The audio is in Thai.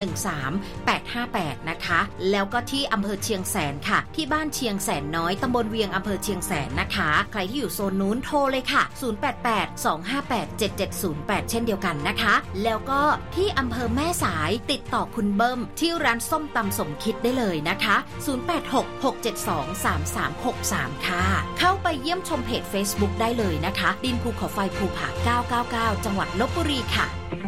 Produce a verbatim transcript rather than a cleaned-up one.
งสาม แปดห้าแปดนะคะแล้วก็ที่อำเภอเชียงแสนค่ะที่บ้านเชียงแสนน้อยตำบลเวียงอำเภอเชียงแสนนะคะใครที่อยู่โซนนู้นโทรเลยค่ะศูนย์ แปด แปด สอง ห้า แปด เจ็ด เจ็ด ศูนย์ แปดเช่นเดียวกันนะคะแล้วก็ที่อำเภอแม่สายติดต่อคุณเบิ้มที่ร้านส้มตำสมคิดได้เลยนะคะศูนย์ แปด หก หก เจ็ด สอง สาม สาม หก สามค่ะเข้าไปเยี่ยมชมเพจ Facebook ได้เลยนะคะดินภูเขาไฟภูผาเก้าเก้าเก้าจังหวัดลพบุรีค่ะ